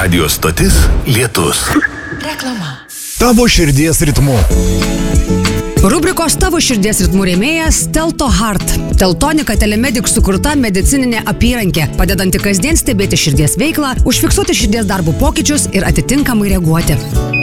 Radio stotis Lietus. Reklama. Tavo širdies ritmu. Rubrikos Tavo širdies ritmų rėmėjas Telto Heart. Teltonika Telemedic sukurta medicininė apyrankė, padedanti kasdien stebėti širdies veiklą, užfiksuoti širdies darbų pokyčius ir atitinkamai reaguoti.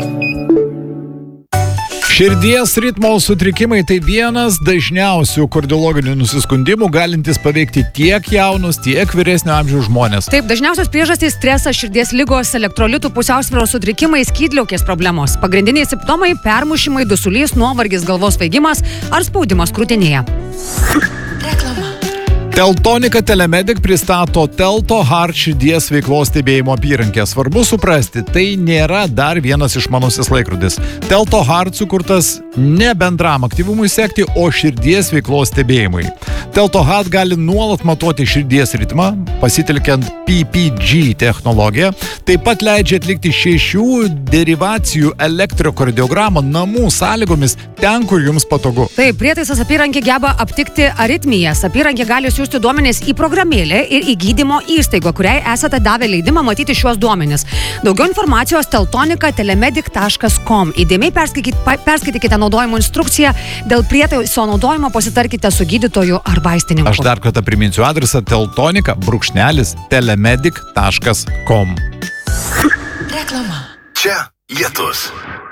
Širdies ritmo sutrikimai tai vienas dažniausių kardiologinių nusiskundimų, galintis paveikti tiek jaunus, tiek vyresnio amžiaus žmonės. Taip, dažniausios priežastys stresas, širdies ligos, elektrolitų pusiausvyros sutrikimai, skydliaukės problemos. Pagrindiniai simptomai – permušimai, dusulys, nuovargis, galvos svaigimas ar spaudimas krūtinėje. Reklama. Teltonika Telemedic pristato Telto Heart širdies veiklos stebėjimo apyrankę. Svarbu suprasti, tai nėra dar vienas išmanusis laikrodis. Telto Heart sukurtas ne bendram aktyvumui sekti, o širdies veiklos stebėjimui. Telto Heart gali nuolat matuoti širdies ritmą, pasitelkiant PPG technologiją. Taip pat leidžia atlikti 6 derivacijų elektrokardiogramą namų sąlygomis ten, kur jums patogu. Taip, prietaisas apyrankė geba aptikti aritmijas. Apyrankė gali siųsti duomenis į programėlę ir į gydymo įstaigą, kuriai esate davę leidimą matyti šiuos duomenis. Daugiau informacijos teltonika.telemedic.com. Įdėmiai perskaitykite naudojimo instrukciją. Dėl prietaiso naudojimo pasitarkite su gydytoju ar vaistininku. Aš dar kartą priminsiu adresą teltonika.telemedic.com. Reklama. Čia Lietus.